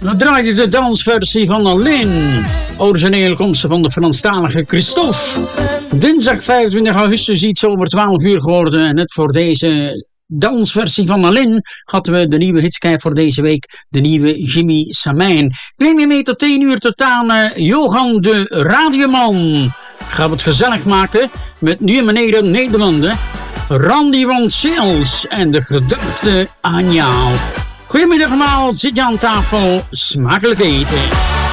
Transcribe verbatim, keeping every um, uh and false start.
We draaien de dansversie van Alain. Originele komsten van de Franstalige Christophe. Dinsdag vijfentwintig augustus, iets over twaalf uur geworden. En net voor deze dansversie van Alain hadden we de nieuwe hitskijf voor deze week. De nieuwe Jimmy Samijn. Ik neem je mee tot tien uur tot aan uh, Johan de Radioman. Gaan we het gezellig maken met nu en beneden Nederlanden. Randy van Sales en de gedachte aan jou. Goedemiddag allemaal, zit je aan tafel, smakelijk eten.